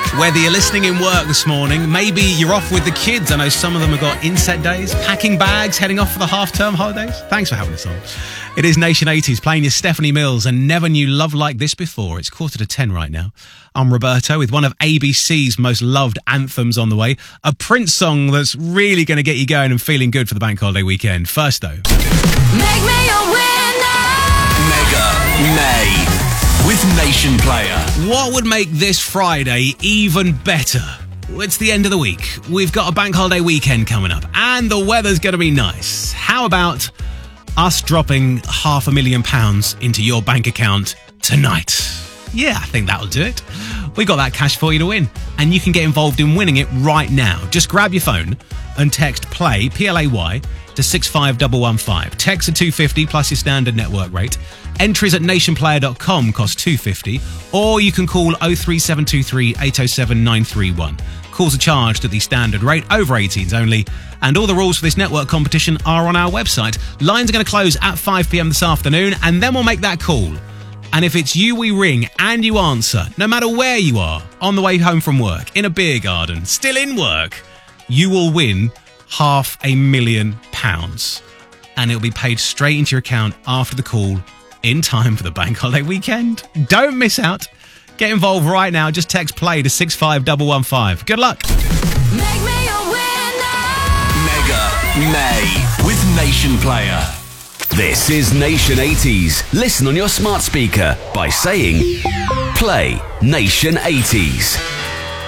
Whether you're listening in work this morning, maybe you're off with the kids. I know some of them have got inset days, packing bags, heading off for the half-term holidays. Thanks for having us on. It is Nation 80s, playing your Stephanie Mills and Never Knew Love Like This Before. It's 9:45 right now. I'm Roberto with one of ABC's most loved anthems on the way. A Prince song that's really going to get you going and feeling good for the bank holiday weekend. First, though. Make me a winner! Mega May with Nation Player. What would make this Friday even better? It's the end of the week. We've got a bank holiday weekend coming up and the weather's going to be nice. How about us dropping £500,000 into your bank account tonight? Yeah, I think that'll do it. We got that cash for you to win, and you can get involved in winning it right now. Just grab your phone and text PLAY, P-L-A-Y, to 65115. Text at £250 plus your standard network rate. Entries at nationplayer.com cost £250, or you can call 03723 807 931. Calls are charged at the standard rate, over 18s only, and all the rules for this network competition are on our website. Lines are going to close at 5 p.m. this afternoon, and then we'll make that call. And if it's you we ring and you answer, no matter where you are, on the way home from work, in a beer garden, still in work, you will win £500,000. And it'll be paid straight into your account after the call, in time for the bank holiday weekend. Don't miss out. Get involved right now. Just text PLAY to 65115. Good luck. Make me a winner! Mega May with Nation Player. This is Nation 80s. Listen on your smart speaker by saying Play Nation 80s.